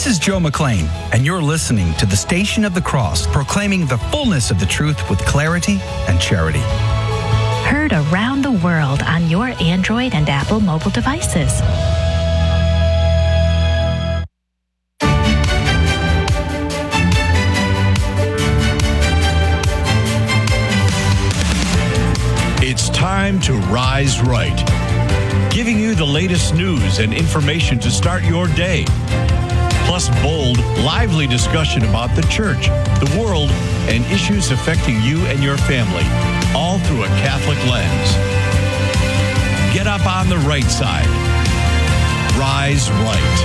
This is Joe McLean, and you're listening to the Station of the Cross, proclaiming the fullness of the truth with clarity and charity. Heard around the world on your Android and Apple mobile devices. It's time to Rise Right, giving you the latest news and information to start your day. Plus bold, lively discussion about the church, the world, and issues affecting you and your family, all through a Catholic lens. Get up on the right side. Rise Right.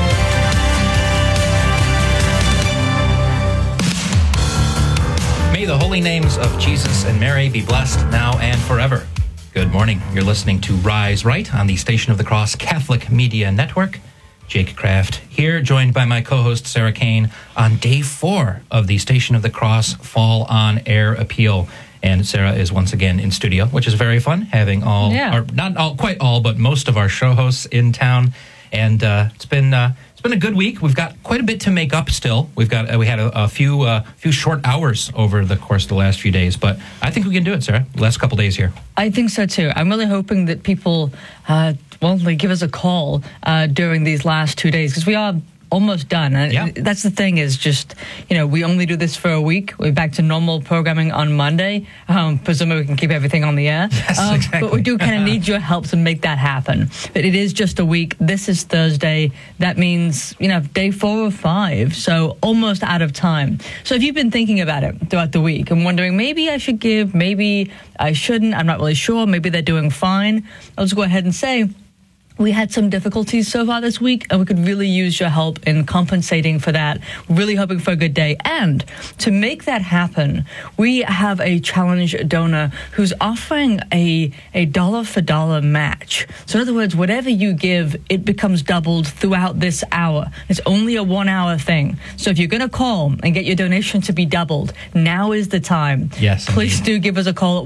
May the holy names of Jesus and Mary be blessed now and forever. Good morning. You're listening to Rise Right on the Station of the Cross Catholic Media Network. Jake Kraft here, joined by my co-host Sarah Kane on day 4 of the Station of the Cross Fall on Air Appeal. And Sarah is once again in studio, which is very fun, having quite all, but most of our show hosts in town. And it's been a good week. We've got quite a bit to make up still. We had a few short hours over the course of the last few days, but I think we can do it, Sarah. The last couple days here. I think so too. I'm really hoping that people they give us a call during these last 2 days, because we are almost done. And that's the thing, is just, we only do this for a week. We're back to normal programming on Monday. Presumably we can keep everything on the air. Yes, exactly. But we do kind of need your help to make that happen. But it is just a week. This is Thursday. That means, day 4 or 5. So almost out of time. So if you've been thinking about it throughout the week and wondering, maybe I should give, maybe I shouldn't, I'm not really sure, maybe they're doing fine, I'll just go ahead and say, we had some difficulties so far this week, and we could really use your help in compensating for that. Really hoping for a good day. And to make that happen, we have a challenge donor who's offering a dollar-for-dollar match. So in other words, whatever you give, it becomes doubled throughout this hour. It's only a 1-hour thing. So if you're going to call and get your donation to be doubled, now is the time. Yes, please do give us a call at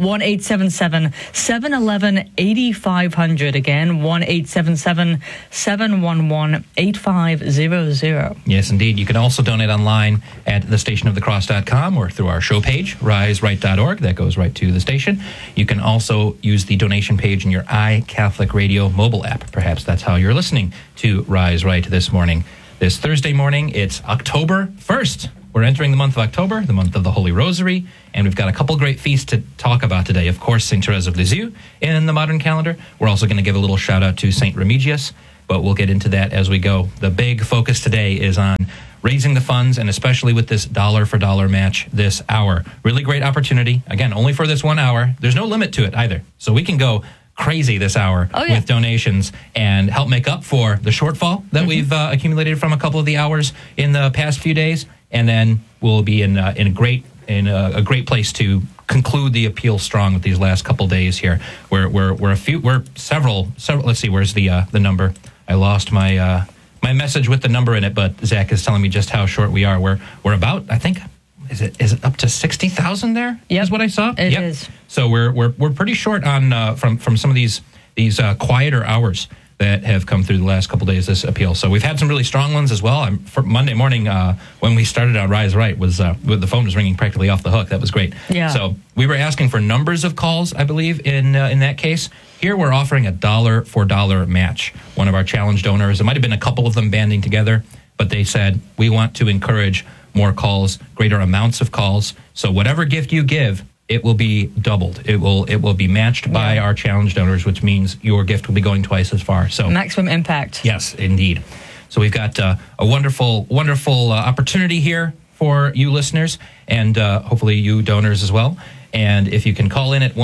1-877-711-8500. Again, 1-877-711-8500. Yes, indeed. You can also donate online at thestationofthecross.com or through our show page, riseright.org. That goes right to the station. You can also use the donation page in your iCatholic Radio mobile app. Perhaps that's how you're listening to Rise Right this morning. This Thursday morning, it's October 1st. We're entering the month of October, the month of the Holy Rosary, and we've got a couple great feasts to talk about today. Of course, St. Therese of Lisieux in the modern calendar. We're also going to give a little shout-out to St. Remigius, but we'll get into that as we go. The big focus today is on raising the funds, and especially with this dollar-for-dollar match this hour. Really great opportunity. Again, only for this 1 hour. There's no limit to it either, so we can go crazy this hour with donations and help make up for the shortfall that we've accumulated from a couple of the hours in the past few days. And then we'll be in a great great place to conclude the appeal strong with these last couple days here. We're several. Let's see, where's the number? I lost my message with the number in it, but Zach is telling me just how short we are. We're about, I think, is it up to 60,000 there? Yep. Is what I saw. It is. So we're pretty short on from some of these quieter hours that have come through the last couple days, this appeal. So we've had some really strong ones as well. For Monday morning, when we started on Rise Right, the phone was ringing practically off the hook. That was great. Yeah. So we were asking for numbers of calls, I believe, in that case. Here we're offering a dollar-for-dollar match. One of our challenge donors, it might have been a couple of them banding together, but they said, we want to encourage more calls, greater amounts of calls. So whatever gift you give, it will be doubled. It will be matched by our challenge donors, which means your gift will be going twice as far. So maximum impact. Yes, indeed. So we've got a wonderful opportunity here for you listeners, and hopefully you donors as well. And if you can call in at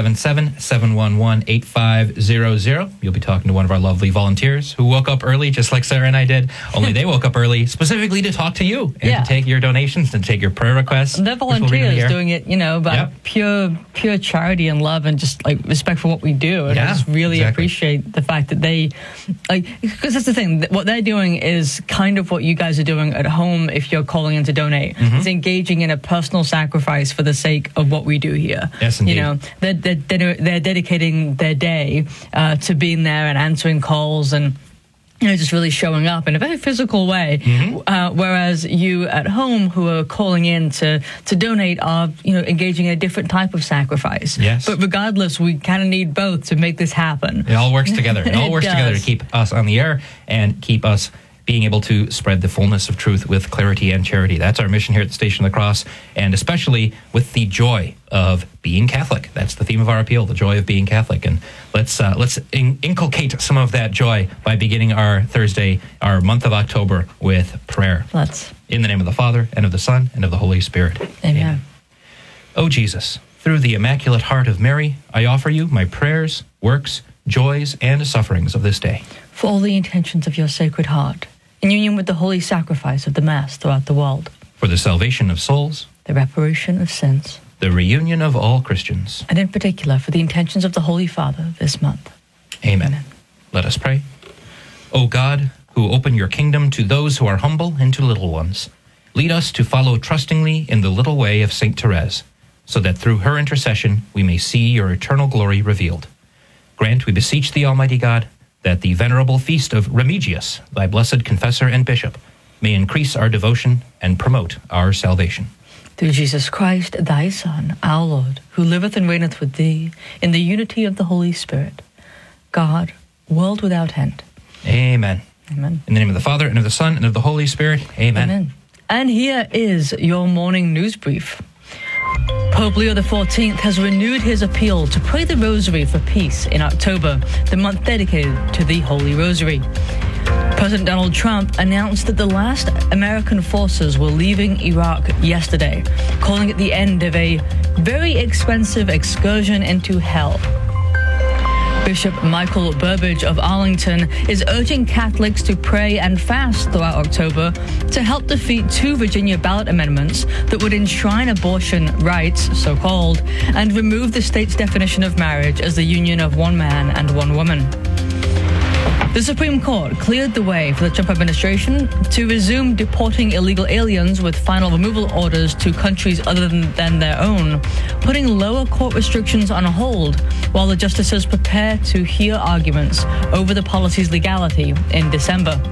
1-877-711-8500, you'll be talking to one of our lovely volunteers who woke up early, just like Sarah and I did. Only they woke up early specifically to talk to you and to take your donations, and take your prayer requests. They're volunteers doing it, by pure charity and love and just like respect for what we do. And I just really appreciate the fact that they, because that's the thing, what they're doing is kind of what you guys are doing at home if you're calling in to donate. Mm-hmm. It's engaging in a personal sacrifice for the sake of what we do here. Yes, indeed. They're dedicating their day to being there and answering calls and just really showing up in a very physical way. Whereas you at home who are calling in to donate are, engaging in a different type of sacrifice. Yes. But regardless, we kind of need both to make this happen. It all works together. It all works together to keep us on the air and keep us being able to spread the fullness of truth with clarity and charity. That's our mission here at the Station of the Cross, and especially with the joy of being Catholic. That's the theme of our appeal, the joy of being Catholic. And let's inculcate some of that joy by beginning our Thursday, our month of October, with prayer. In the name of the Father, and of the Son, and of the Holy Spirit. Amen. O Jesus, through the Immaculate Heart of Mary, I offer you my prayers, works, joys, and sufferings of this day. For all the intentions of your Sacred Heart, in union with the holy sacrifice of the Mass throughout the world. For the salvation of souls. The reparation of sins. The reunion of all Christians. And in particular, for the intentions of the Holy Father this month. Amen. Let us pray. O God, who open your kingdom to those who are humble and to little ones, lead us to follow trustingly in the little way of Saint Therese, so that through her intercession we may see your eternal glory revealed. Grant, we beseech thee, Almighty God, that the venerable feast of Remigius, thy blessed confessor and bishop, may increase our devotion and promote our salvation. Through Jesus Christ, thy Son, our Lord, who liveth and reigneth with thee in the unity of the Holy Spirit, God, world without end. Amen. Amen. In the name of the Father, and of the Son, and of the Holy Spirit. Amen. Amen. And here is your morning news brief. Pope Leo XIV has renewed his appeal to pray the Rosary for peace in October, the month dedicated to the Holy Rosary. President Donald Trump announced that the last American forces were leaving Iraq yesterday, calling it the end of a very expensive excursion into hell. Bishop Michael Burbidge of Arlington is urging Catholics to pray and fast throughout October to help defeat 2 Virginia ballot amendments that would enshrine abortion rights, so-called, and remove the state's definition of marriage as the union of one man and one woman. The Supreme Court cleared the way for the Trump administration to resume deporting illegal aliens with final removal orders to countries other than their own, putting lower court restrictions on hold while the justices prepare to hear arguments over the policy's legality in December.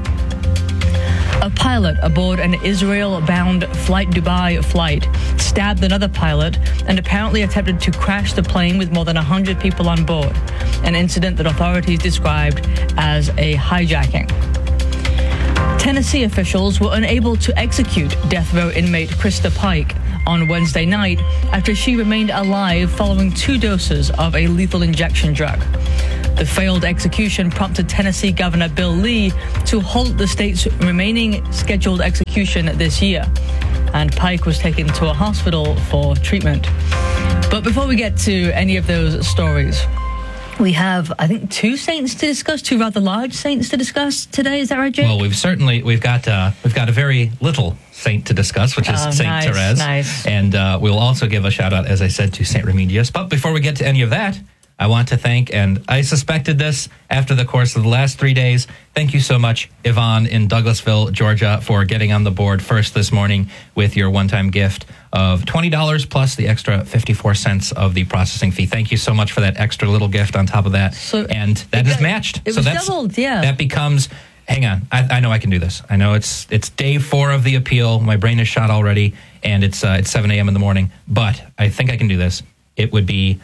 A pilot aboard an Israel-bound Flight Dubai flight stabbed another pilot and apparently attempted to crash the plane with more than 100 people on board, an incident that authorities described as a hijacking. Tennessee officials were unable to execute death row inmate Krista Pike on Wednesday night after she remained alive following 2 doses of a lethal injection drug. The failed execution prompted Tennessee Governor Bill Lee to halt the state's remaining scheduled execution this year, and Pike was taken to a hospital for treatment. But before we get to any of those stories, we have, I think, 2 saints to discuss, 2 rather large saints to discuss today. Is that right, Jake? Well, we've got a very little saint to discuss, which is Saint Therese. Nice. And we'll also give a shout out, as I said, to Saint Remigius. But before we get to any of that, I want to thank, and I suspected this after the course of the last 3 days, thank you so much, Yvonne in Douglasville, Georgia, for getting on the board first this morning with your one-time gift of $20 plus the extra 54 cents of the processing fee. Thank you so much for that extra little gift on top of that. And that is matched. It was doubled, yeah. That becomes, hang on, I know I can do this. I know it's day 4 of the appeal. My brain is shot already, and it's 7 a.m. in the morning, but I think I can do this. It would be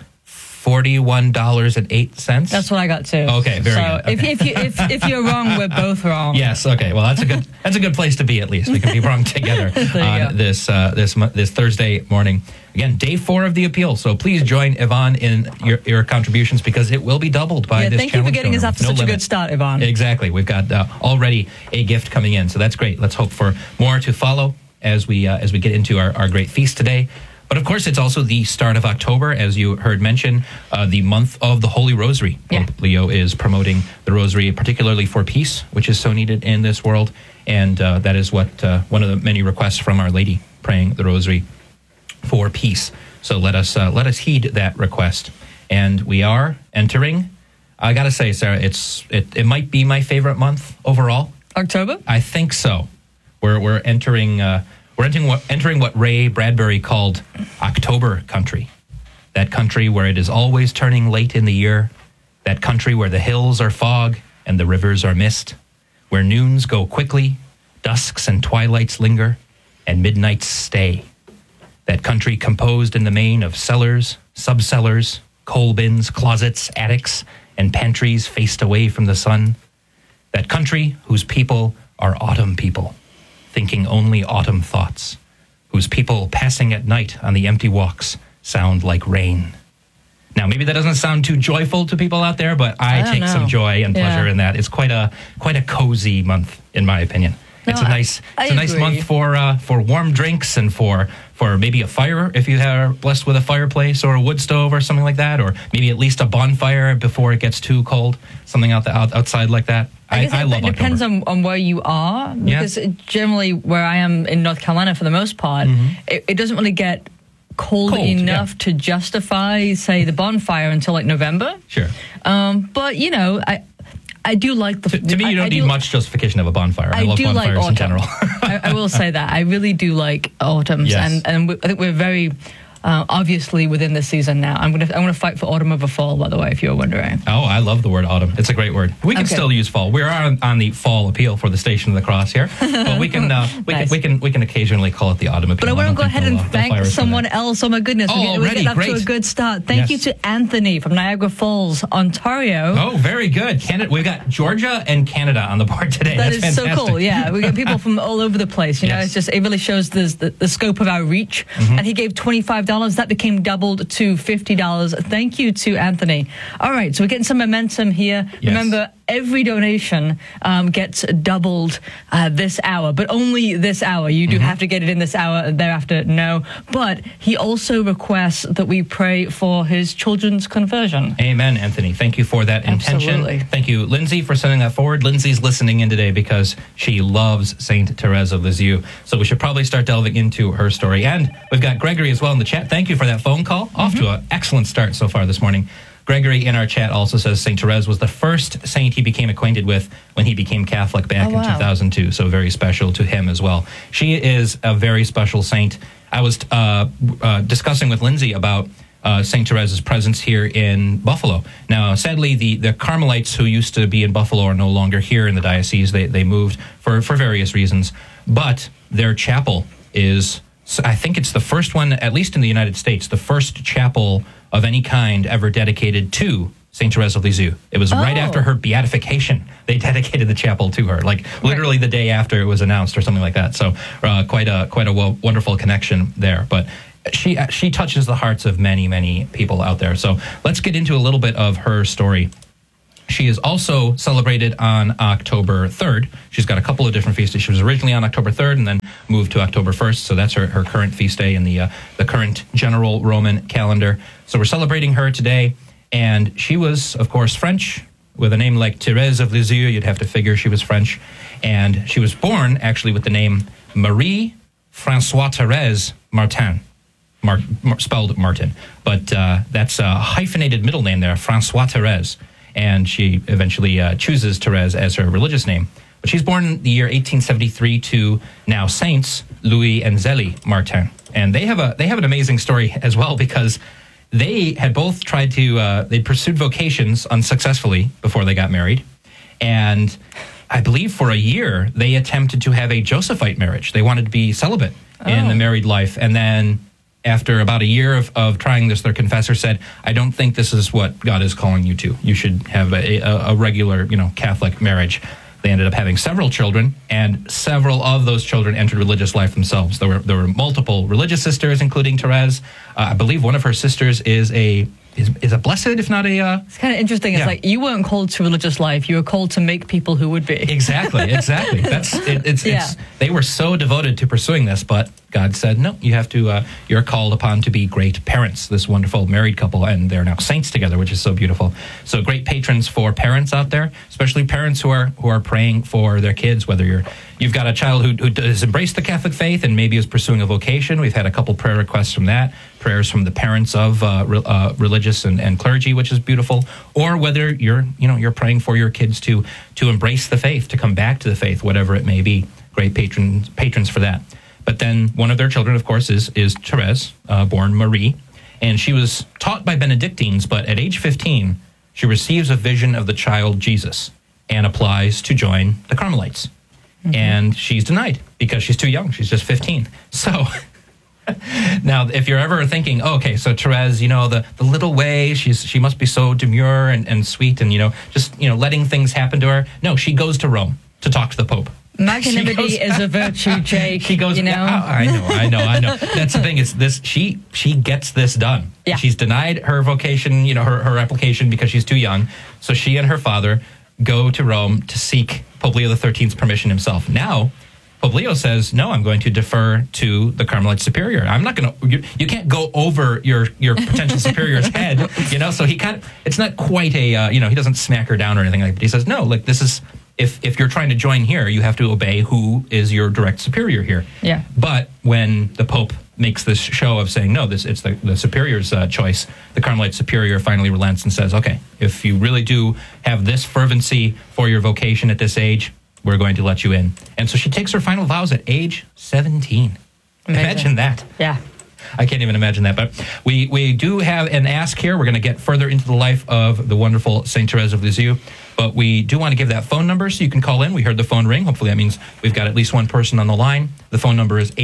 $41.08. That's what I got too. Okay, very good. Okay. If you're wrong, we're both wrong. Yes. Okay. Well, that's a good place to be. At least we can be wrong together on this Thursday morning. Again, day 4 of the appeal. So please join Yvonne in your contributions because it will be doubled by this challenge. Thank you for getting us off to such a good start, Yvonne. Exactly. We've got already a gift coming in, so that's great. Let's hope for more to follow as we get into our great feast today. But of course, it's also the start of October, as you heard mentioned, the month of the Holy Rosary. Yeah. Pope Leo is promoting the Rosary, particularly for peace, which is so needed in this world. And that is what one of the many requests from Our Lady, praying the Rosary for peace. So let us heed that request. And we are entering, I got to say, Sarah, it might be my favorite month overall. October? I think so. We're entering... We're entering what Ray Bradbury called October country. That country where it is always turning late in the year. That country where the hills are fog and the rivers are mist. where noons go quickly, dusks and twilights linger, and midnights stay. That country composed in the main of cellars, subcellars, coal bins, closets, attics, and pantries faced away from the sun. That country whose people are autumn people, thinking only autumn thoughts, whose people passing at night on the empty walks sound like rain. Now, maybe that doesn't sound too joyful to people out there, but I take some joy and pleasure in that. It's quite a cozy month, in my opinion. It's a nice month for warm drinks and for maybe a fire if you are blessed with a fireplace or a wood stove or something like that, or maybe at least a bonfire before it gets too cold, something outside like that. I love October. It depends on where you are, because generally where I am in North Carolina for the most part, it doesn't really get cold enough to justify, say, the bonfire until like November. Sure. But, you know, I do like the... To me, you don't need much justification of a bonfire. I love bonfires like in general. I will say that. I really do like autumns. Yes. And I think we're very... obviously within this season now. I'm gonna fight for autumn over fall, by the way, if you were wondering. Oh, I love the word autumn. It's a great word. We can still use fall. We are on the fall appeal for the Station of the Cross here, but we can we can occasionally call it the autumn appeal. But I want to go ahead and thank someone else. Oh my goodness, we're getting up to a good start. Thank you to Anthony from Niagara Falls, Ontario. Oh, very good. Canada. We've got Georgia and Canada on the board today. That's fantastic. So cool. Yeah, we got people from all over the place. You know, it really shows the scope of our reach. And he gave $25. That became doubled to $50. Thank you to Anthony. All right, so we're getting some momentum here. Yes. Remember, every donation gets doubled this hour, but only this hour. You do have to get it in this hour, thereafter, no. But he also requests that we pray for his children's conversion. Amen, Anthony. Thank you for that intention. Absolutely. Thank you, Lindsay, for sending that forward. Lindsay's listening in today because she loves Saint Therese of Lisieux. So we should probably start delving into her story. And we've got Gregory as well in the chat. Thank you for that phone call. Off to an excellent start so far this morning. Gregory in our chat also says St. Therese was the first saint he became acquainted with when he became Catholic back in 2002. So very special to him as well. She is a very special saint. I was discussing with Lindsay about St. Therese's presence here in Buffalo. Now, sadly, the Carmelites who used to be in Buffalo are no longer here in the diocese. They moved for various reasons. But their chapel is... So I think it's the first one, at least in the United States, the first chapel of any kind ever dedicated to St. Therese of Lisieux. It was right after her beatification. They dedicated the chapel to her, like literally the day after it was announced or something like that. So quite a wonderful connection there. But she touches the hearts of many, many people out there. So let's get into a little bit of her story. She is also celebrated on October 3rd. She's got a couple of different feast days. She was originally on October 3rd and then moved to October 1st. So that's her current feast day in the current general Roman calendar. So we're celebrating her today. And she was, of course, French. With a name like Thérèse of Lisieux, you'd have to figure she was French. And she was born, actually, with the name Marie Françoise Thérèse Martin. Spelled Martin. But that's a hyphenated middle name there, Françoise Thérèse. And she eventually chooses Therese as her religious name. But she's born in the year 1873 to now Saints Louis and Zélie Martin. And they have an amazing story as well, because they had both tried to, they pursued vocations unsuccessfully before they got married. And I believe for a year, they attempted to have a Josephite marriage. They wanted to be celibate in the married life. And then after about a year of trying this, their confessor said, I don't think this is what God is calling you to. You should have a regular, Catholic marriage. They ended up having several children, and several of those children entered religious life themselves. There were multiple religious sisters, including Therese. I believe one of her sisters is a blessed, if not a... It's kind of interesting. It's like you weren't called to religious life. You were called to make people who would be. Exactly. They were so devoted to pursuing this, but God said, no, you're called upon to be great parents, this wonderful married couple, and they're now saints together, which is so beautiful. So great patrons for parents out there, especially parents who are praying for their kids, whether you've got a child who has embraced the Catholic faith and maybe is pursuing a vocation. We've had a couple prayer requests from that, prayers from the parents of religious and clergy, which is beautiful, or whether you're praying for your kids to embrace the faith, to come back to the faith, whatever it may be. Great patrons for that. But then one of their children, of course, is Therese, born Marie, and she was taught by Benedictines, but at age 15, she receives a vision of the child Jesus. and applies to join the Carmelites. And she's denied because she's too young. She's just 15. So now, if you're ever thinking, oh, okay, so Therese, the little way, she must be so demure and sweet and, just, letting things happen to her. No, she goes to Rome to talk to the Pope. Magnanimity is a virtue, Jake. She goes, I know. That's the thing. Is this she gets this done. Yeah. She's denied her vocation, her application because she's too young. So she and her father go to Rome to seek Pope Leo XIII's permission himself. Now, Pope Leo says, no, I'm going to defer to the Carmelite superior. I'm not going to, you can't go over your potential superior's head, so it's not quite a, he doesn't smack her down or anything like that. He says, no, this is, if you're trying to join here, you have to obey who is your direct superior here. Yeah. But when the Pope makes this show of saying, no, it's the superior's choice, the Carmelite superior finally relents and says, okay, if you really do have this fervency for your vocation at this age, we're going to let you in. And so she takes her final vows at age 17. Amazing. Imagine that. Yeah. I can't even imagine that. But we do have an ask here. We're going to get further into the life of the wonderful St. Therese of Lisieux. But we do want to give that phone number so you can call in. We heard the phone ring. Hopefully that means we've got at least one person on the line. The phone number is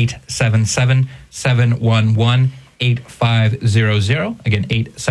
877-711-8500. Again,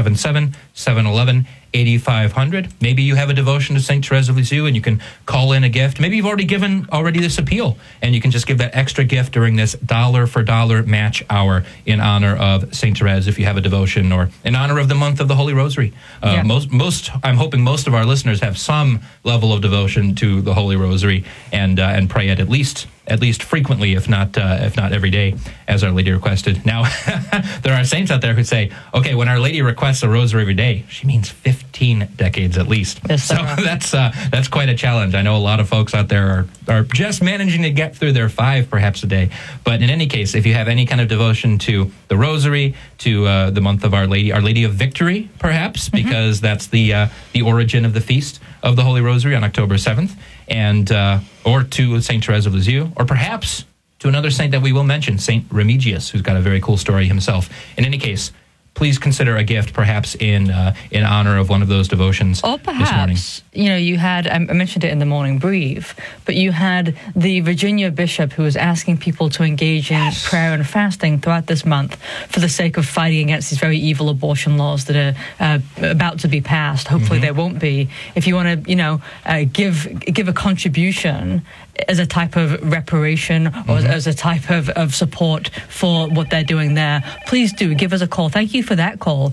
877-711-8500. Maybe you have a devotion to St. Therese of Lisieux and you can call in a gift. Maybe you've already given this appeal and you can just give that extra gift during this dollar for dollar match hour in honor of St. Therese if you have a devotion, or in honor of the month of the Holy Rosary. Yeah. I'm hoping most of our listeners have some level of devotion to the Holy Rosary and pray it at least frequently, if not every day, as Our Lady requested. Now, there are saints out there who say, okay, when Our Lady requests a rosary every day, she means 15 decades at least. Yes, so that's quite a challenge. I know a lot of folks out there are just managing to get through their 5 perhaps a day. But in any case, if you have any kind of devotion to the rosary, to the month of Our Lady of Victory, perhaps, because that's the origin of the feast of the Holy Rosary on October 7th, and or to St. Therese of Lisieux, or perhaps to another saint that we will mention, St. Remigius, who's got a very cool story himself. In any case, please consider a gift perhaps in honor of one of those devotions or perhaps, this morning. You had, I mentioned it in the morning brief, but you had the Virginia bishop who was asking people to engage in prayer and fasting throughout this month for the sake of fighting against these very evil abortion laws that are about to be passed. Hopefully they won't be. If you want to, give a contribution as a type of reparation or as a type of support for what they're doing there, please do give us a call. Thank you for that call.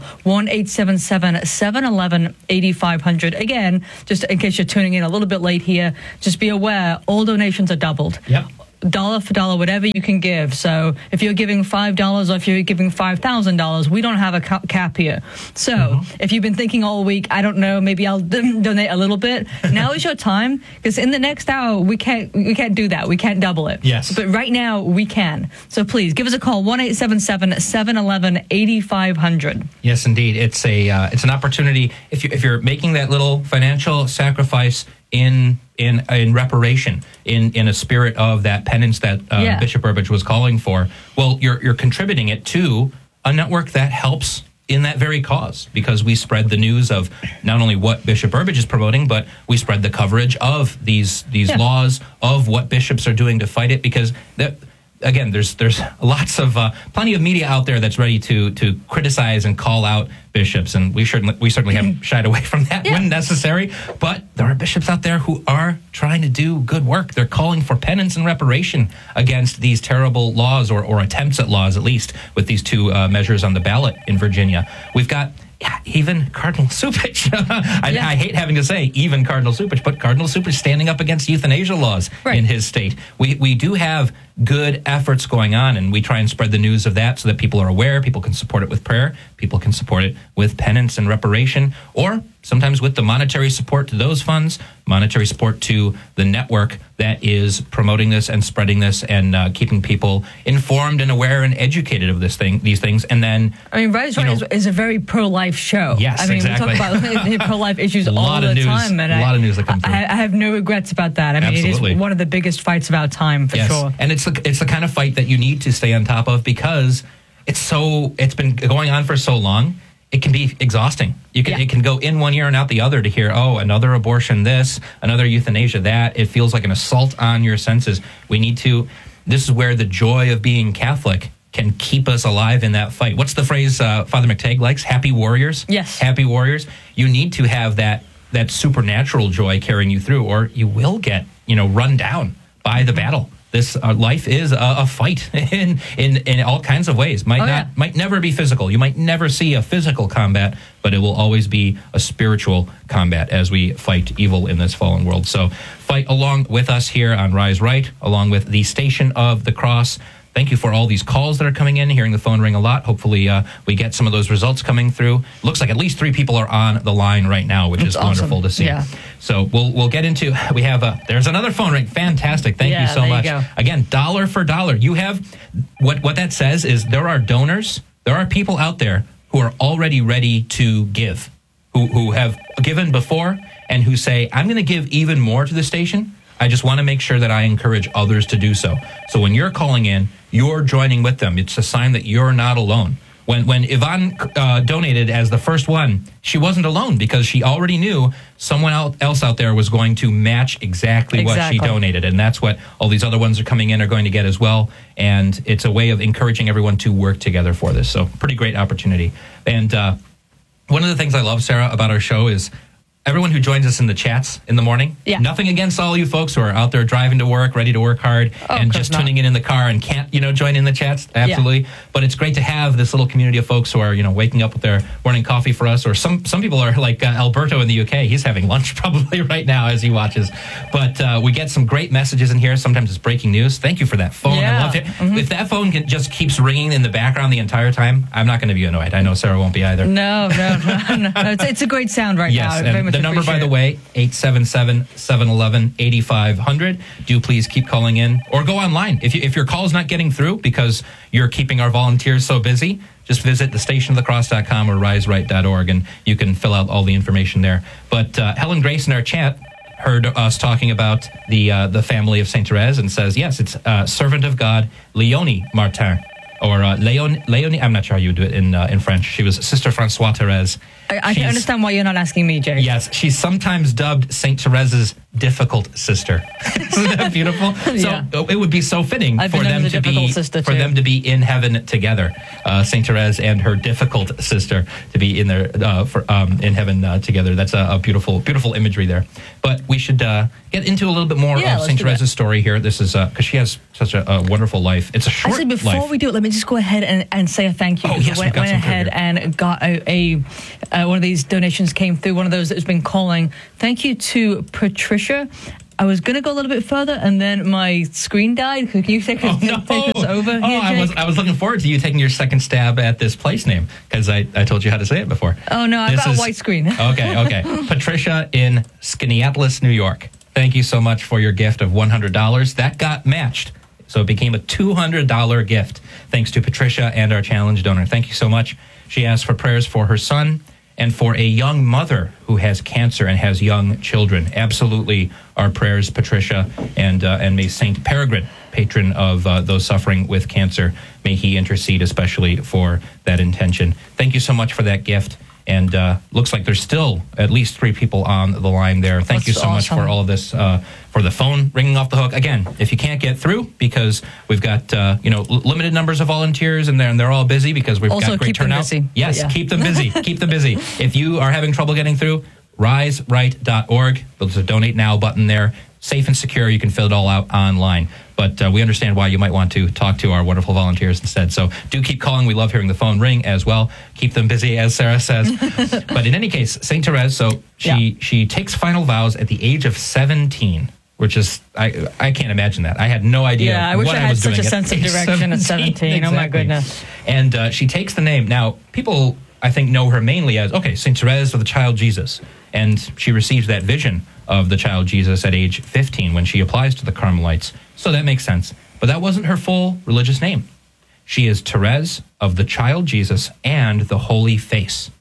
1-877-711-8500. Again, just in case you're tuning in a little bit late here, just be aware all donations are doubled. Yep. Dollar for dollar, whatever you can give. So if you're giving $5 or if you're giving $5,000, we don't have a cap here. So if you've been thinking all week, I don't know, maybe I'll donate a little bit. Now is your time, because in the next hour we can't do that. We can't double it. Yes. But right now we can. So please give us a call, 1-877-711-8500. Yes, indeed. It's an opportunity if you're making that little financial sacrifice in reparation, in a spirit of that penance that Bishop Burbidge was calling for. Well, you're contributing it to a network that helps in that very cause, because we spread the news of not only what Bishop Burbidge is promoting, but we spread the coverage of these laws, of what bishops are doing to fight it, because again, there's lots of plenty of media out there that's ready to criticize and call out bishops, and we certainly haven't shied away from that when necessary. But there are bishops out there who are trying to do good work. They're calling for penance and reparation against these terrible laws, or attempts at laws, at least, with these 2 measures on the ballot in Virginia. We've got even Cardinal Cupich. I hate having to say even Cardinal Cupich, but Cardinal Cupich standing up against euthanasia laws in his state. We do have good efforts going on, and we try and spread the news of that so that people are aware. People can support it with prayer. People can support it with penance and reparation, or sometimes with the monetary support to those funds, monetary support to the network that is promoting this and spreading this and keeping people informed and aware and educated of these things. And then, Rise is a very pro-life show. Yes, exactly. We talk about pro-life issues all the time. And a lot of news that come through. I have no regrets about that. Absolutely. It is one of the biggest fights of our time, for sure. And it's the kind of fight that you need to stay on top of, because it's been going on for so long. it can be exhausting. Yeah. It can go in one ear and out the other to hear, oh, another abortion this, another euthanasia that. It feels like an assault on your senses. This is where the joy of being Catholic can keep us alive in that fight. What's the phrase Father McTagg likes? Happy warriors? Yes. Happy warriors. You need to have that supernatural joy carrying you through, or you will get, run down by the battle. This life is a fight in all kinds of ways. Might never be physical. You might never see a physical combat, but it will always be a spiritual combat as we fight evil in this fallen world. So fight along with us here on Rise Right, along with the Station of the Cross. Thank you for all these calls that are coming in, hearing the phone ring a lot. Hopefully we get some of those results coming through. Looks like at least 3 people are on the line right now, which is awesome. Wonderful to see. Yeah. So we'll get into, we have there's another phone ring. Fantastic. Thank you so much. You go. Again, dollar for dollar. You have, what that says is there are donors, there are people out there who are already ready to give, who have given before and who say, I'm going to give even more to the station. I just want to make sure that I encourage others to do so. So when you're calling in, you're joining with them. It's a sign that you're not alone. When Yvonne donated as the first one, she wasn't alone because she already knew someone else out there was going to match exactly what she donated. And that's what all these other ones are coming in are going to get as well. And it's a way of encouraging everyone to work together for this. So pretty great opportunity. And one of the things I love, Sarah, about our show is everyone who joins us in the chats in the morning. Yeah. Nothing against all you folks who are out there driving to work, ready to work hard, and just tuning in the car and can't, join in the chats. Absolutely. Yeah. But it's great to have this little community of folks who are, waking up with their morning coffee for us. Or some people are like Alberto in the UK. He's having lunch probably right now as he watches. But we get some great messages in here. Sometimes it's breaking news. Thank you for that phone. Yeah. I love it. Mm-hmm. If that phone just keeps ringing in the background the entire time, I'm not going to be annoyed. I know Sarah won't be either. No. It's a great sound right now. Yes, and the number, by the way, 877-711-8500. Do please keep calling in or go online. If your call's not getting through because you're keeping our volunteers so busy, just visit thestationofthecross.com or riseright.org and you can fill out all the information there. But Helen Grace in our chat heard us talking about the family of Saint Therese and says, yes, it's servant of God, Léonie Martin. Or Léonie, I'm not sure how you would do it in French. She was Sister Francois Therese. I can understand why you're not asking me, Jay. Yes, she's sometimes dubbed Saint Therese's difficult sister. Isn't that beautiful? Yeah. So it would be so fitting for them to be in heaven together. Saint Therese and her difficult sister to be in there in heaven together. That's a beautiful, beautiful imagery there. But we should get into a little bit more of Saint Therese's story here. This is because she has such a wonderful life. It's a short life. Actually, before we do it, let me just go ahead and say a thank you. Oh, yes, went ahead and got a one of these donations came through, one of those that has been calling. Thank you to Patricia. I was going to go a little bit further, and then my screen died. Can you take us over here, Jake? I was looking forward to you taking your second stab at this place name, because I told you how to say it before. Oh, no, I've got a white screen. Okay. Patricia in Skaneateles, New York. Thank you so much for your gift of $100. That got matched, so it became a $200 gift, thanks to Patricia and our challenge donor. Thank you so much. She asked for prayers for her son and for a young mother who has cancer and has young children. Absolutely our prayers, Patricia, and may Saint Peregrine, patron of those suffering with cancer, may he intercede especially for that intention. Thank you so much for that gift. And looks like there's still at least 3 people on the line there. Thank you so much for all of this, for the phone ringing off the hook. Again, if you can't get through, because we've got limited numbers of volunteers and they're all busy because we've got great turnout. Yes, keep them busy. Keep them busy. If you are having trouble getting through, riseright.org. There's a donate now button there. Safe and secure. You can fill it all out online. But we understand why you might want to talk to our wonderful volunteers instead. So do keep calling. We love hearing the phone ring as well. Keep them busy, as Sarah says. But in any case, Saint Therese, so she takes final vows at the age of 17, which is, I can't imagine that. I had no idea I wish I had such a sense of direction at 17. Exactly. Oh, my goodness. And she takes the name. Now, people, I think, know her mainly as, Saint Therese of the Child Jesus. And she receives that vision of the child Jesus at age 15 when she applies to the Carmelites. So that makes sense. But that wasn't her full religious name. She is Therese of the Child Jesus and the Holy Face.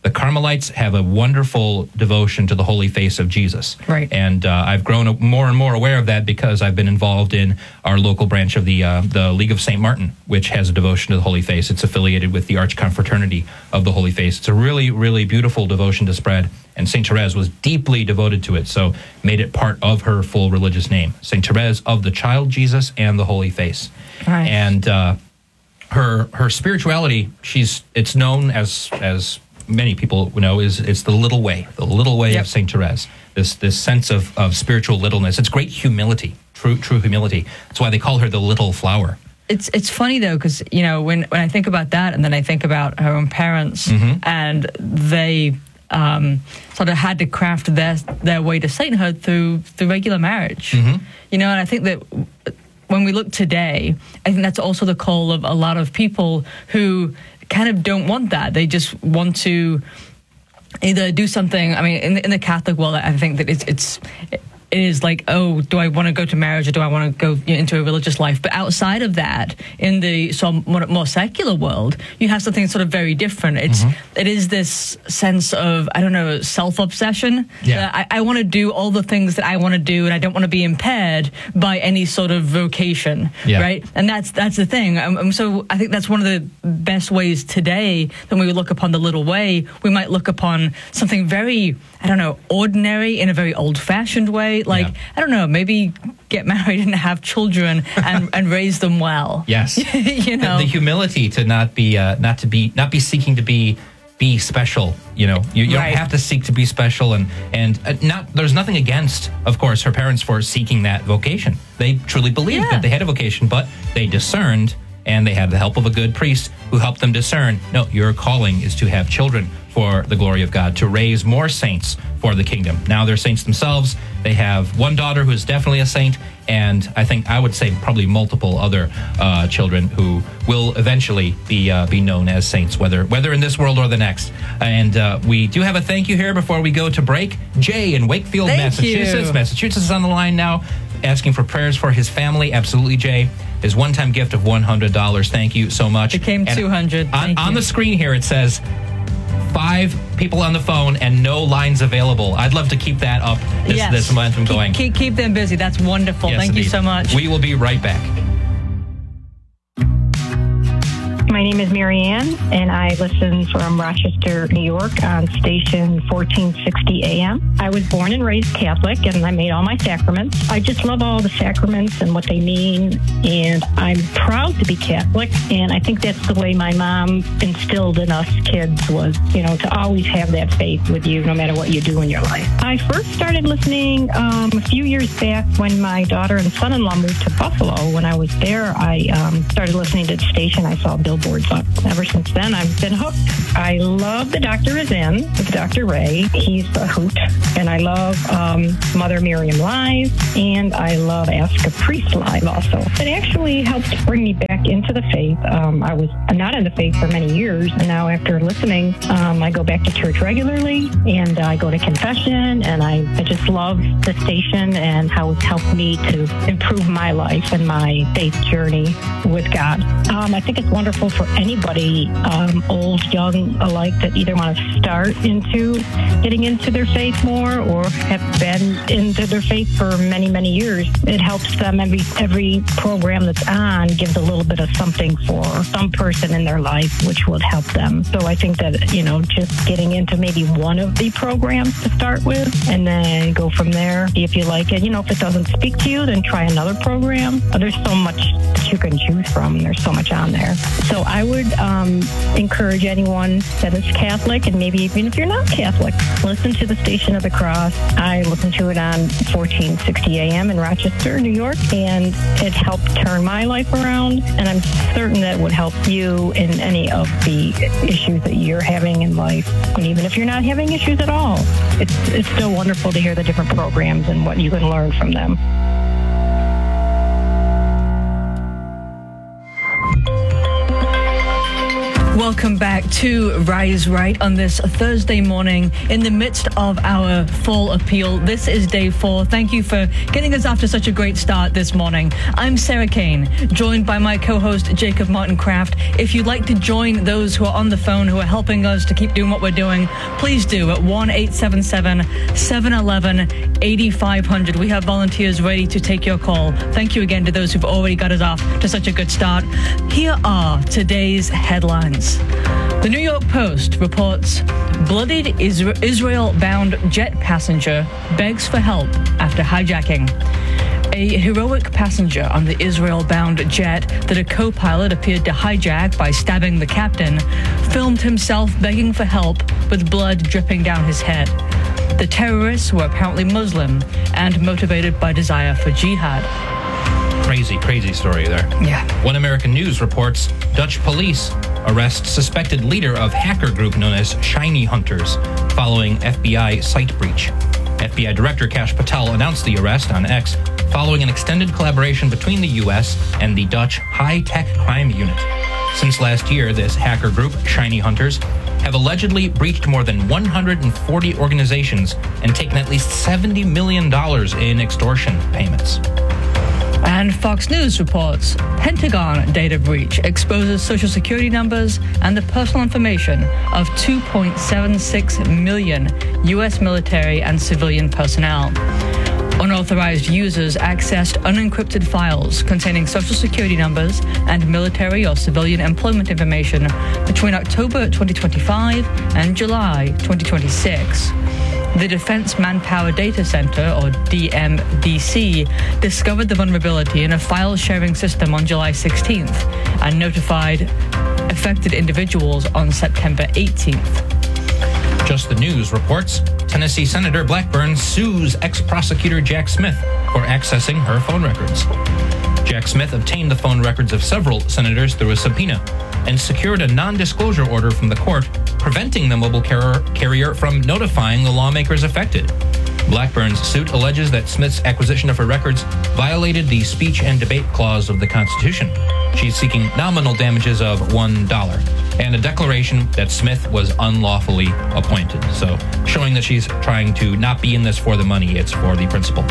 The Carmelites have a wonderful devotion to the holy face of Jesus. Right. And I've grown more and more aware of that because I've been involved in our local branch of the League of St. Martin, which has a devotion to the Holy Face. It's affiliated with the Archconfraternity of the Holy Face. It's a really, really beautiful devotion to spread, and St. Therese was deeply devoted to it, so made it part of her full religious name, St. Therese of the Child Jesus and the Holy Face. Right. And her spirituality, it's known as many people know, it's the little way Yep. of St. Therese. This sense of spiritual littleness. It's great humility, true humility. That's why they call her the little flower. It's funny though, because when I think about that, and then I think about her own parents, and they sort of had to craft their way to sainthood through regular marriage. And I think that when we look today, I think that's also the call of a lot of people who kind of don't want that. They just want to either do something. I mean, in the Catholic world, I think that it is like, oh, do I want to go to marriage or do I want to go into a religious life? But outside of that, in the more secular world, you have something sort of very different. It is this sense of, I don't know, self-obsession. Yeah. I want to do all the things that I want to do, and I don't want to be impaired by any sort of vocation, right? And that's the thing. So I think that's one of the best ways today, when we look upon the little way, we might look upon something very, I don't know, ordinary in a very old-fashioned way. Like, I don't know, maybe get married and have children and raise them well. Yes. The humility to not be seeking to be special. You don't have to seek to be special, and there's nothing against, of course, her parents for seeking that vocation. They truly believed that they had a vocation, but they discerned, and they had the help of a good priest who helped them discern, no, your calling is to have children for the glory of God, to raise more saints for the kingdom. Now they're saints themselves. They have one daughter who is definitely a saint, and I would say probably multiple other children who will eventually be known as saints, whether in this world or the next. And we do have a thank you here before we go to break. Jay in Wakefield, Massachusetts. Massachusetts is on the line now, asking for prayers for his family. Absolutely, Jay. His one-time gift of $100. Thank you so much. Became $200. On the screen here, it says 5 people on the phone and no lines available. I'd love to keep that up, this momentum going. Keep them busy. That's wonderful. Yes, Thank you so much. We will be right back. My name is Mary Ann, and I listen from Rochester, New York on station 1460 AM. I was born and raised Catholic, and I made all my sacraments. I just love all the sacraments and what they mean, and I'm proud to be Catholic, and I think that's the way my mom instilled in us kids was, to always have that faith with you no matter what you do in your life. I first started listening a few years back when my daughter and son-in-law moved to Buffalo. When I was there, I started listening to the station. I saw billboards up. Ever since then, I've been hooked. I love The Doctor Is In with Dr. Ray. He's a hoot. And I love Mother Miriam Live, and I love Ask a Priest Live also. It actually helped bring me back into the faith. I was not in the faith for many years, and now after listening, I go back to church regularly, and I go to confession, and I just love the station and how it's helped me to improve my life and my faith journey with God. I think it's wonderful for anybody, old, young alike, that either want to start into getting into their faith more or have been into their faith for many, many years. It helps them. Every program that's on gives a little bit of something for some person in their life, which will help them. So I think that, just getting into maybe one of the programs to start with and then go from there, see if you like it. If it doesn't speak to you, then try another program. There's so much that you can choose from. There's so much on there. So I would encourage anyone that is Catholic, and maybe even if you're not Catholic, listen to the Station of the Cross. I listen to it on 1460 AM in Rochester, New York, and it helped turn my life around, and I'm certain that it would help you in any of the issues that you're having in life. And even if you're not having issues at all, it's still wonderful to hear the different programs and what you can learn from them. Welcome welcome back to Rise Right on this Thursday morning in the midst of our fall appeal. This is day 4. Thank you for getting us off to such a great start this morning. I'm Sarah Kane, joined by my co-host Jacob Martin Kraft. If you'd like to join those who are on the phone who are helping us to keep doing what we're doing, please do at 1-877-711-8500. We have volunteers ready to take your call. Thank you again to those who've already got us off to such a good start. Here are today's headlines. The New York Post reports bloodied Israel-bound jet passenger begs for help after hijacking. A heroic passenger on the Israel-bound jet that a co-pilot appeared to hijack by stabbing the captain filmed himself begging for help with blood dripping down his head. The terrorists were apparently Muslim and motivated by desire for jihad. Crazy story there. Yeah. One American News reports Dutch police arrest suspected leader of hacker group known as Shiny Hunters following FBI site breach. FBI Director Kash Patel announced the arrest on X following an extended collaboration between the U.S. and the Dutch High-Tech Crime Unit. Since last year, this hacker group, Shiny Hunters, have allegedly breached more than 140 organizations and taken at least $70 million in extortion payments. And Fox News reports Pentagon data breach exposes Social Security numbers and the personal information of 2.76 million U.S. military and civilian personnel. Unauthorized users accessed unencrypted files containing Social Security numbers and military or civilian employment information between October 2025 and July 2026. The Defense Manpower Data Center, or DMDC, discovered the vulnerability in a file-sharing system on July 16th and notified affected individuals on September 18th. Just the News reports Tennessee Senator Blackburn sues ex-prosecutor Jack Smith for accessing her phone records. Jack Smith obtained the phone records of several senators through a subpoena and secured a non-disclosure order from the court, preventing the mobile carrier from notifying the lawmakers affected. Blackburn's suit alleges that Smith's acquisition of her records violated the speech and debate clause of the Constitution. She's seeking nominal damages of $1 and a declaration that Smith was unlawfully appointed. So, showing that she's trying to not be in this for the money, it's for the principle.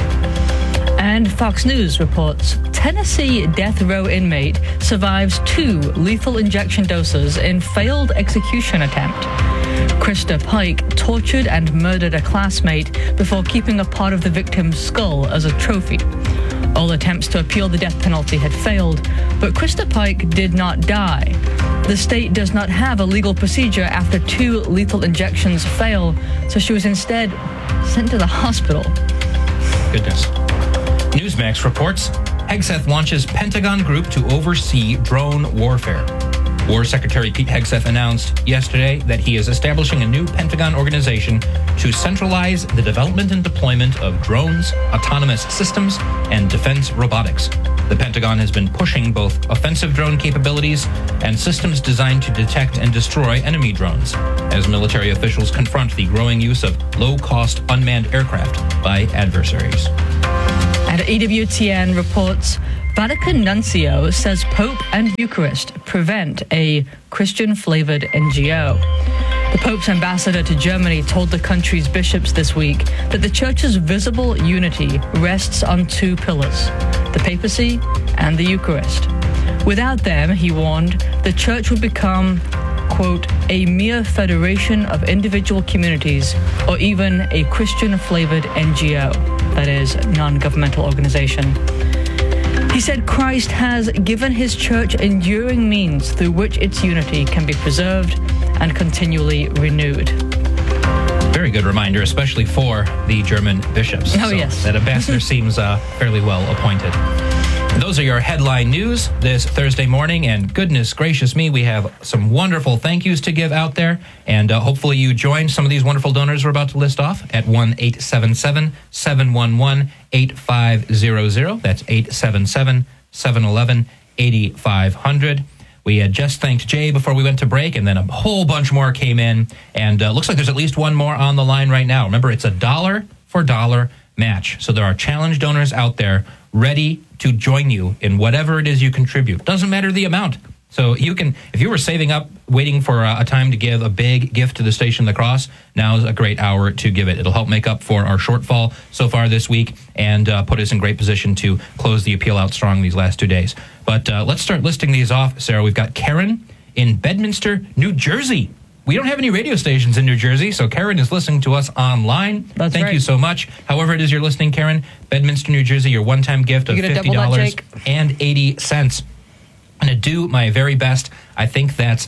And Fox News reports Tennessee death row inmate survives 2 lethal injection doses in failed execution attempt. Krista Pike tortured and murdered a classmate before keeping a part of the victim's skull as a trophy. All attempts to appeal the death penalty had failed, but Krista Pike did not die. The state does not have a legal procedure after 2 lethal injections fail, so she was instead sent to the hospital. Goodness. Newsmax reports Hegseth launches Pentagon group to oversee drone warfare. War Secretary Pete Hegseth announced yesterday that he is establishing a new Pentagon organization to centralize the development and deployment of drones, autonomous systems, and defense robotics. The Pentagon has been pushing both offensive drone capabilities and systems designed to detect and destroy enemy drones, as military officials confront the growing use of low-cost unmanned aircraft by adversaries. And EWTN reports Vatican Nuncio says Pope and Eucharist prevent a Christian-flavored NGO. The Pope's ambassador to Germany told the country's bishops this week that the Church's visible unity rests on 2 pillars, the papacy and the Eucharist. Without them, he warned, the Church would become, quote, a mere federation of individual communities or even a Christian-flavored NGO, that is, non-governmental organization. He said Christ has given his church enduring means through which its unity can be preserved and continually renewed. Very good reminder, especially for the German bishops. Oh, yes. That ambassador seems fairly well appointed. Those are your headline news this Thursday morning, and goodness gracious me, we have some wonderful thank yous to give out there, and hopefully you join some of these wonderful donors we're about to list off at 1-877-711-8500. That's 877-711-8500. We had just thanked Jay before we went to break, and then a whole bunch more came in, and looks like there's at least one more on the line right now. Remember, it's a $1 for $1 match, so there are challenge donors out there ready to join you in whatever it is you contribute. Doesn't matter the amount. So you can, if you were saving up, waiting for a time to give a big gift to the Station of the Cross, now is a great hour to give it. It'll help make up for our shortfall so far this week and put us in great position to close the appeal out strong these last 2 days. But let's start listing these off, Sarah. We've got Karen in Bedminster, New Jersey. We don't have any radio stations in New Jersey, so Karen is listening to us online. Thank you so much. However it is you're listening, Karen, Bedminster, New Jersey, your one-time gift of $50.80. I'm going to do my very best. I think that's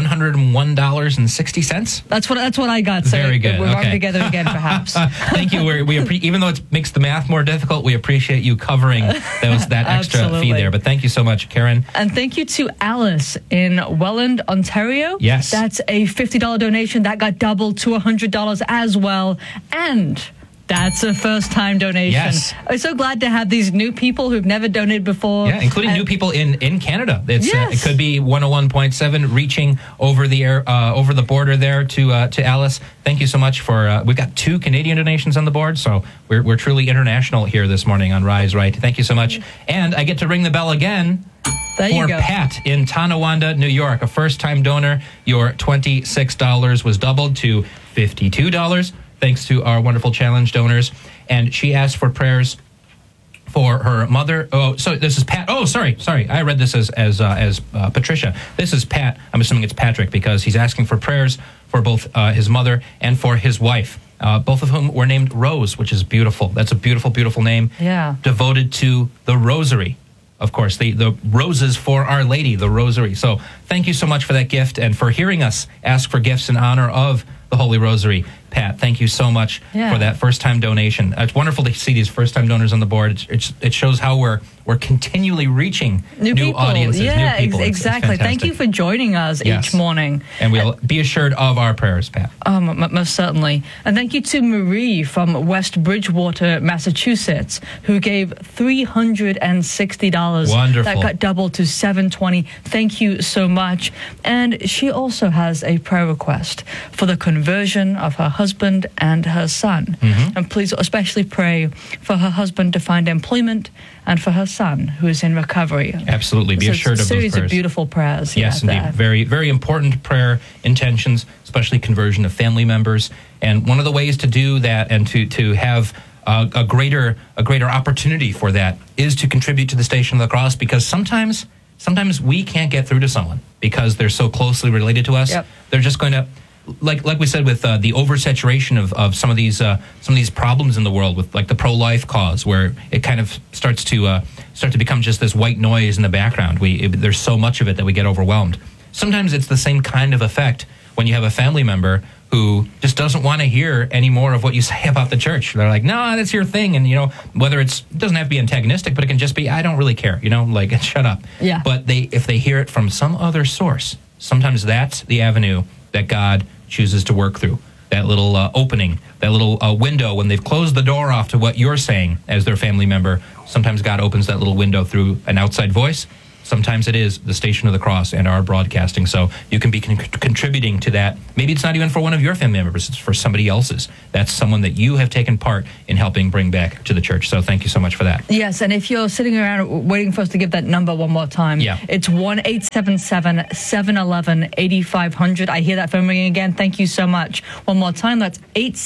$101.60. That's what I got. So very good. We're working together again, perhaps. Thank you. Even though it makes the math more difficult, we appreciate you covering that extra fee there. But thank you so much, Karen. And thank you to Alice in Welland, Ontario. Yes. That's a $50 donation. That got doubled to $100 as well. And that's a first-time donation. Yes. I'm so glad to have these new people who've never donated before. Yeah, including new people in Canada. It could be 101.7 reaching over the border there to Alice. Thank you so much for. We've got 2 Canadian donations on the board, so we're truly international here this morning on Rise Right. Thank you so much, and I get to ring the bell again. For Pat in Tonawanda, New York, a first-time donor. Your $26 was doubled to $52. Thanks to our wonderful challenge donors. And she asked for prayers for her mother. Oh, so this is Pat. Oh, sorry. I read this as Patricia. This is Pat. I'm assuming it's Patrick because he's asking for prayers for both his mother and for his wife. Both of whom were named Rose, which is beautiful. That's a beautiful, beautiful name. Yeah. Devoted to the Rosary. Of course, the roses for Our Lady, the Rosary. So thank you so much for that gift and for hearing us ask for gifts in honor of the Holy Rosary. Pat, thank you so much for that first-time donation. It's wonderful to see these first-time donors on the board. It shows how we're continually reaching new audiences, new people. Exactly. Thank you for joining us each morning. And we'll be assured of our prayers, Pat. Most certainly. And thank you to Marie from West Bridgewater, Massachusetts, who gave $360. Wonderful. That got doubled to $720. Thank you so much. And she also has a prayer request for the conversion of her husband and her son. Mm-hmm. And please especially pray for her husband to find employment and for her son, who is in recovery. Absolutely. Be assured of those prayers. A series of beautiful prayers. Yes, indeed. Very, very important prayer intentions, especially conversion of family members. And one of the ways to do that and to have a greater opportunity for that is to contribute to the Station of the Cross, because sometimes we can't get through to someone because they're so closely related to us. Yep. They're just going to, like we said, with the oversaturation of some of these problems in the world, with like the pro-life cause, where it kind of starts to become just this white noise in the background. There's so much of it that we get overwhelmed. Sometimes it's the same kind of effect when you have a family member who just doesn't want to hear any more of what you say about the church. They're like, no, that's your thing. And, whether it doesn't have to be antagonistic, but it can just be, I don't really care, like, shut up. Yeah. But if they hear it from some other source, sometimes that's the avenue that God chooses to work through. That little opening, that little window, when they've closed the door off to what you're saying as their family member, sometimes God opens that little window through an outside voice. Sometimes it is the Station of the Cross and our broadcasting. So you can be contributing to that. Maybe it's not even for one of your family members. It's for somebody else's. That's someone that you have taken part in helping bring back to the church. So thank you so much for that. Yes, and if you're sitting around waiting for us to give that number one more time, it's 1-877-711-8500. I hear that phone ringing again. Thank you so much. One more time, that's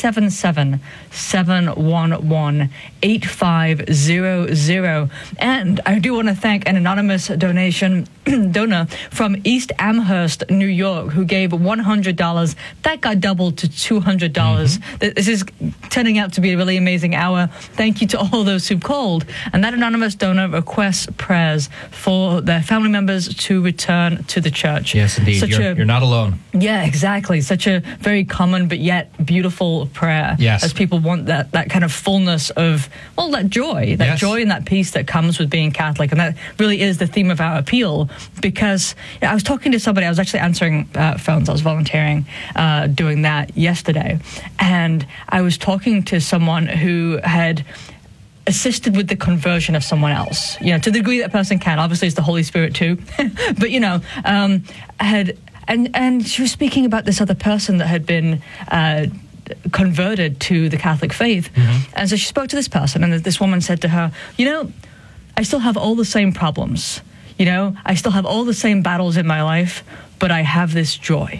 877-711-8500. And I do want to thank an anonymous donor from East Amherst, New York, who gave $100. That got doubled to $200. Mm-hmm. This is turning out to be a really amazing hour. Thank you to all those who called. And that anonymous donor requests prayers for their family members to return to the church. Yes, indeed. You're not alone. Yeah, exactly. Such a very common but yet beautiful prayer. Yes. As people want that kind of fullness of, that joy. That joy and that peace that comes with being Catholic. And that really is the theme of our appeal, because I was talking to somebody, I was actually answering phones, I was volunteering doing that yesterday, and I was talking to someone who had assisted with the conversion of someone else, to the degree that person can. Obviously it's the Holy Spirit too, but and she was speaking about this other person that had been converted to the Catholic faith. Mm-hmm. And so she spoke to this person, and this woman said to her, I still have all the same problems. I still have all the same battles in my life, but I have this joy.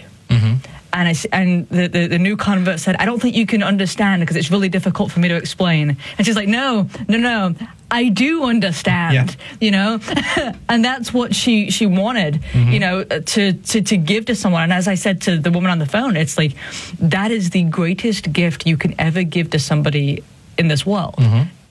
And the new convert said, I don't think you can understand because it's really difficult for me to explain. And she's like, no, I do understand, and that's what she wanted, to give to someone. And as I said to the woman on the phone, it's like, that is the greatest gift you can ever give to somebody in this world.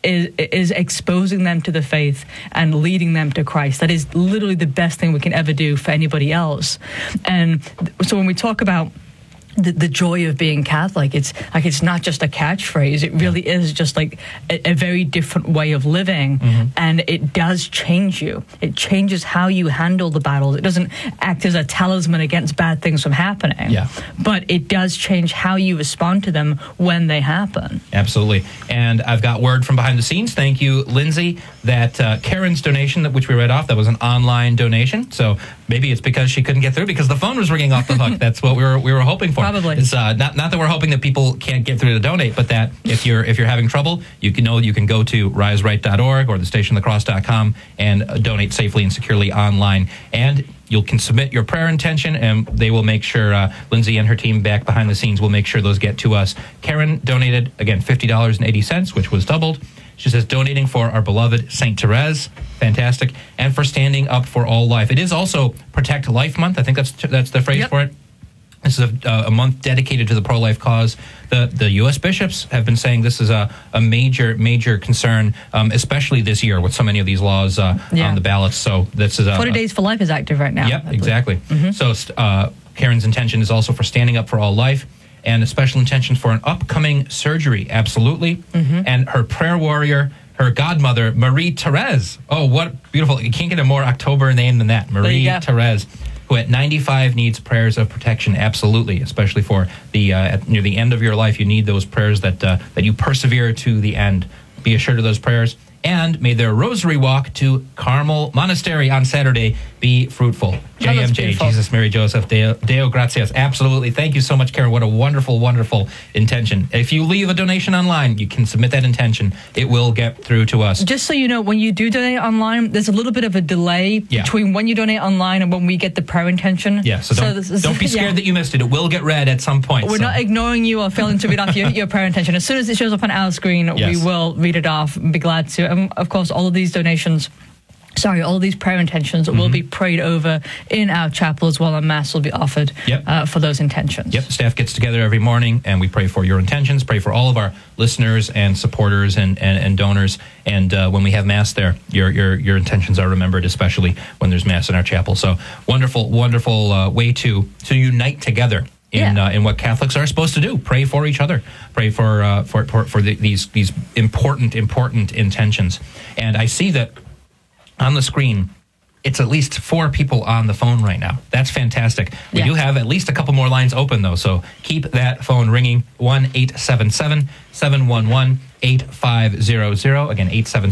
Is exposing them to the faith and leading them to Christ. That is literally the best thing we can ever do for anybody else. And so when we talk about the joy of being Catholic, it's not just a catchphrase. It really is just like a very different way of living, and it does change you. It changes how you handle the battles. It doesn't act as a talisman against bad things from happening, but it does change how you respond to them when they happen. Absolutely. And I've got word from behind the scenes. Thank you, Lindsay, that Karen's donation, which we read off, that was an online donation. So maybe it's because she couldn't get through because the phone was ringing off the hook. That's what we were hoping for. Probably. It's not that we're hoping that people can't get through to donate, but that if you're having trouble, you can go to riseright.org or thestationofthecross.com and donate safely and securely online. And you can submit your prayer intention, and they will make sure, Lindsay and her team back behind the scenes will make sure those get to us. Karen donated, again, $50.80, which was doubled. She says, donating for our beloved Saint Therese, fantastic, and for standing up for all life. It is also Protect Life Month. I think that's the phrase for it. This is a month dedicated to the pro-life cause. The U.S. bishops have been saying this is a major concern, especially this year with so many of these laws on the ballots. So this is 40 Days for Life is active right now. Yep, exactly. So Karen's intention is also for standing up for all life, and a special intention for an upcoming surgery, absolutely. And her prayer warrior, her godmother, Marie Therese. Oh, what beautiful. You can't get a more October name than that. Marie Therese, who at 95 needs prayers of protection, absolutely, especially for the near the end of your life. You need those prayers that you persevere to the end. Be assured of those prayers. And may their rosary walk to Carmel Monastery on Saturday be fruitful. JMJ, Jesus, Mary, Joseph, Deo Gratias. Absolutely. Thank you so much, Karen. What a wonderful, wonderful intention. If you leave a donation online, you can submit that intention. It will get through to us. Just so you know, when you do donate online, there's a little bit of a delay between when you donate online and when we get the prayer intention. Yeah, so don't be scared that you missed it. It will get read at some point. We're not ignoring you or failing to read off your prayer intention. As soon as it shows up on our screen, we will read it off and be glad to. And of course, all of these prayer intentions will be prayed over in our chapel as well, and Mass will be offered for those intentions. Yep, staff gets together every morning, and we pray for your intentions, pray for all of our listeners and supporters and donors, and when we have Mass there, your intentions are remembered, especially when there's Mass in our chapel. So wonderful way to unite together in what Catholics are supposed to do. Pray for each other. Pray for these important intentions. And I see that on the screen, it's at least 4 people on the phone right now. That's fantastic. We do have at least a couple more lines open, though, so keep that phone ringing. 1-877-711-8500. Again,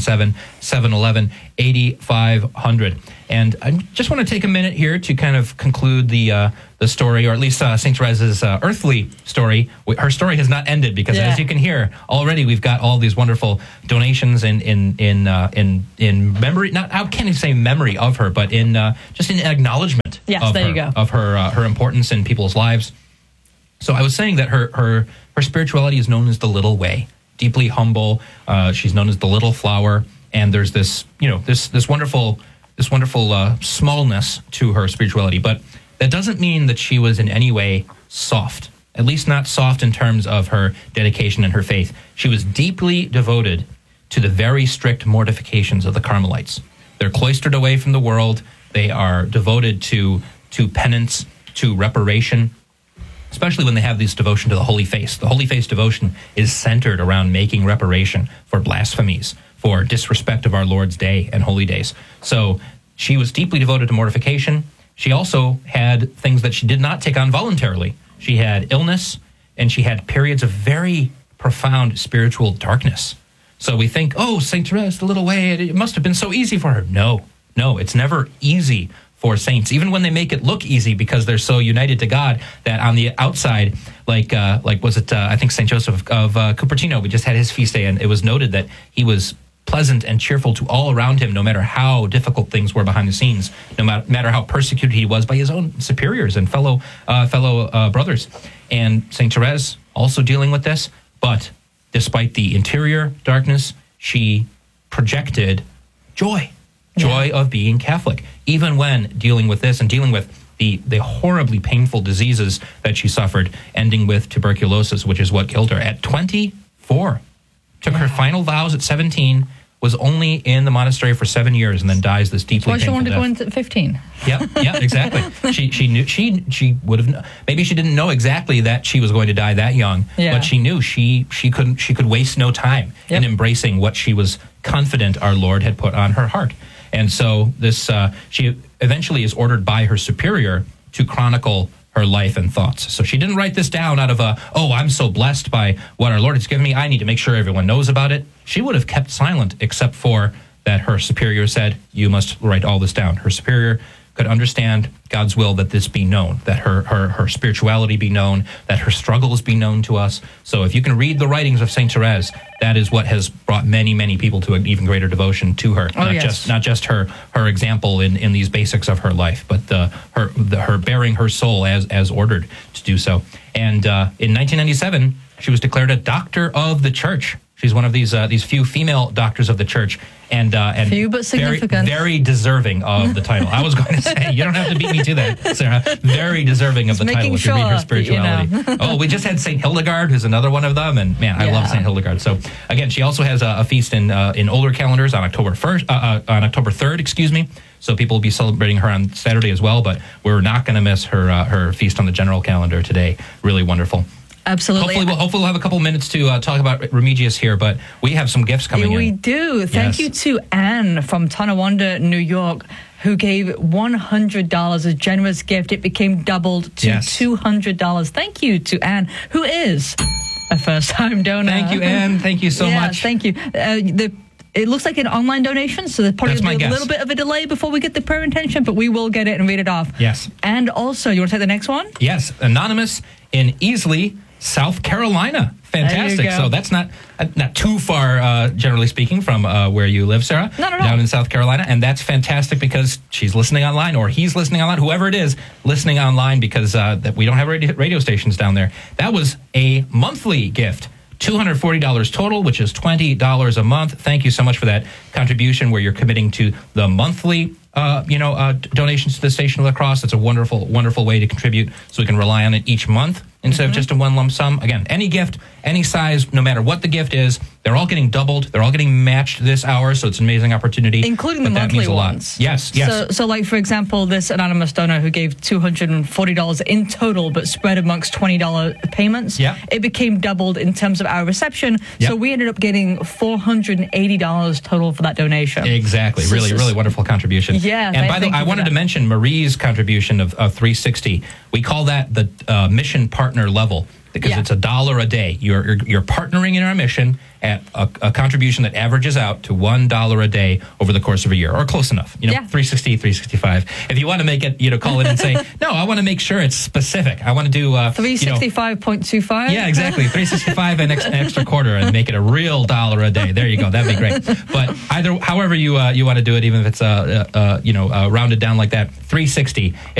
877-711-8500. And I just want to take a minute here to kind of conclude the story, or at least St. Therese's earthly story. Her story has not ended because, as you can hear, already we've got all these wonderful donations in memory. Not how can you say memory of her, but just in acknowledgement of her importance in people's lives. So I was saying that her spirituality is known as the little way, deeply humble. She's known as the little flower, and there's this wonderful smallness to her spirituality, but that doesn't mean that she was in any way soft, at least not soft in terms of her dedication and her faith. She was deeply devoted to the very strict mortifications of the Carmelites. They're cloistered away from the world. They are devoted to penance, to reparation, especially when they have this devotion to the Holy Face. The Holy Face devotion is centered around making reparation for blasphemies, for disrespect of our Lord's day and holy days. So she was deeply devoted to mortification. She also had things that she did not take on voluntarily. She had illness, and she had periods of very profound spiritual darkness. So we think, oh, St. Therese, the little way, it must have been so easy for her. No, it's never easy for saints, even when they make it look easy because they're so united to God that on the outside, like was it, I think St. Joseph of Cupertino, we just had his feast day, and it was noted that he was pleasant and cheerful to all around him, no matter how difficult things were behind the scenes, no matter how persecuted he was by his own superiors and fellow brothers. And St. Therese also dealing with this, but despite the interior darkness, she projected joy of being Catholic, even when dealing with this and dealing with the horribly painful diseases that she suffered, ending with tuberculosis, which is what killed her at 24. Took her final vows at 17, was only in the monastery for 7 years, and then dies this deeply Why she painful wanted to death. go into 15? Yeah, exactly. She knew she would have, maybe she didn't know exactly that she was going to die that young, but she knew she could waste no time in embracing what she was confident our Lord had put on her heart. And so this she eventually is ordered by her superior to chronicle her life and thoughts. So she didn't write this down out of I'm so blessed by what our Lord has given me, I need to make sure everyone knows about it. She would have kept silent, except for that her superior said, you must write all this down. Her superior could understand God's will that this be known, that her spirituality be known, that her struggles be known to us. So if you can read the writings of St. Therese, that is what has brought many, many people to an even greater devotion to her. Not just her example in these basics of her life, but her bearing her soul as ordered to do so. And in 1997, she was declared a doctor of the church. She's one of these few female doctors of the church, and few but significant. Very deserving of the title. I was going to say, you don't have to beat me to that, Sarah. Very deserving of the title if you read her spirituality. We just had St. Hildegard, who's another one of them, and man, I love St. Hildegard. So again, she also has a feast in older calendars on October 3rd, excuse me. So people will be celebrating her on Saturday as well, but we're not going to miss her feast on the general calendar today. Really wonderful. Absolutely. Hopefully we'll have a couple minutes to talk about Remigius here, but we have some gifts coming in. We do. Thank you to Anne from Tonawanda, New York, who gave $100, a generous gift. It became doubled to $200. Thank you to Anne, who is a first-time donor. Thank you, Anne. Thank you so much. Thank you. It looks like an online donation, so there's probably a little bit of a delay before we get the prayer intention, but we will get it and read it off. Yes. And also, you want to take the next one? Yes. Anonymous in Easley, South Carolina. Fantastic. So that's not too far, generally speaking, from where you live, Sarah. Not at all. Down in South Carolina. And that's fantastic because she's listening online, or he's listening online, whoever it is, listening online, because that we don't have radio stations down there. That was a monthly gift. $240 total, which is $20 a month. Thank you so much for that contribution where you're committing to the monthly donations to the Station of the Cross. It's a wonderful, wonderful way to contribute so we can rely on it each month instead of just a one lump sum. Again, any gift, any size, no matter what the gift is, they're all getting doubled. They're all getting matched this hour, so it's an amazing opportunity. Including the monthly ones. Yes. So like, for example, this anonymous donor who gave $240 in total, but spread amongst $20 payments, it became doubled in terms of our reception. So we ended up getting $480 total for that donation. Exactly. Really, really wonderful contribution. Yeah. And by the way, I wanted to mention Marie's contribution of $360. We call that the mission partner level, because it's $1 a day. You're partnering in our mission at a contribution that averages out to $1 a day over the course of a year, or close enough. 360, 365. If you want to make it, call in and say, no, I want to make sure it's specific. I want to do 365.25. Yeah, exactly. 365 and an extra quarter, and make it a real $1 a day. There you go. That'd be great. But however you want to do it, even if it's rounded down like that, 360.